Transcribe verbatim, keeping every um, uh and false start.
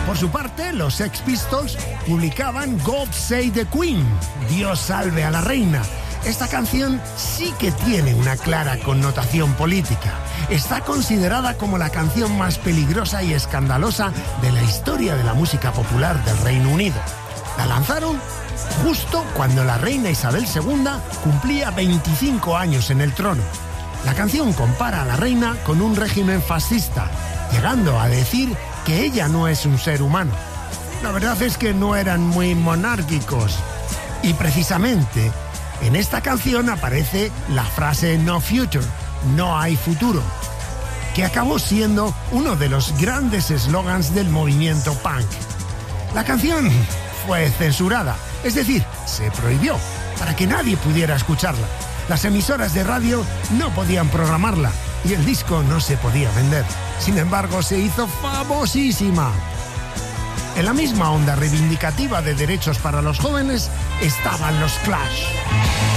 Por su parte, los Sex Pistols publicaban God Save the Queen, Dios salve a la reina. Esta canción sí que tiene una clara connotación política. Está considerada como la canción más peligrosa y escandalosa de la historia de la música popular del Reino Unido. La lanzaron justo cuando la reina Isabel segunda cumplía veinticinco años en el trono. La canción compara a la reina con un régimen fascista, llegando a decir que ella no es un ser humano. La verdad es que no eran muy monárquicos. Y precisamente en esta canción aparece la frase "no future", no hay futuro, que acabó siendo uno de los grandes eslogans del movimiento punk. La canción fue censurada, es decir, se prohibió para que nadie pudiera escucharla. Las emisoras de radio no podían programarla y el disco no se podía vender. Sin embargo, se hizo famosísima. En la misma onda reivindicativa de derechos para los jóvenes estaban los Clash.